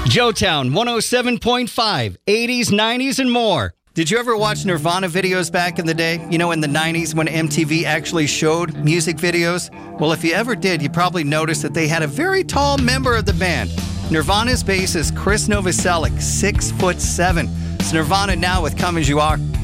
Joetown 107.5, 80s, 90s, and more. Did you ever watch Nirvana videos back in the day? You know, in the 90s when MTV actually showed music videos? Well, if you ever did, you probably noticed that they had a very tall member of the band. Nirvana's bassist Chris Novoselic, 6'7". It's Nirvana now with Come As You Are.